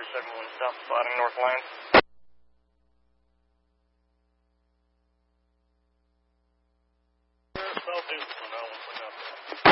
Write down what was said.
71 South Spotting North Lines. South Houston, I want to